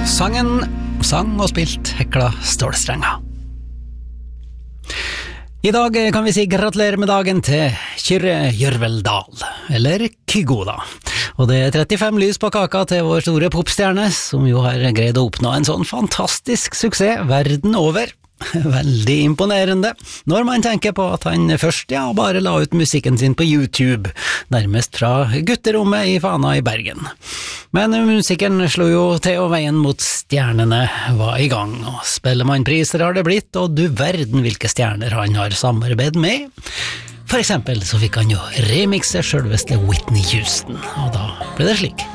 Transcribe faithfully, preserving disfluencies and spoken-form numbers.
Sangen sang og spilt hekla stålstrenger. I dag kan vi si gratulerer med dagen til Kyrre Jørveldal, eller Kygo da. Og det er trettifem lys på kaka til vår store popstjerne, som jo har greid å oppnå en sånn fantastisk suksess verden over. Veldig imponerende, når man tenker på at han først ja, bare la ut musikken sin på YouTube, nærmest fra gutterommet i Fana i Bergen. Men musikken slo jo til, og veien mot stjernene var i gang, og Spellemannpriser har det blitt, og du verden hvilke stjerner han har samarbeid med. For eksempel så fikk han jo remixe selveste Whitney Houston, og da ble det slik.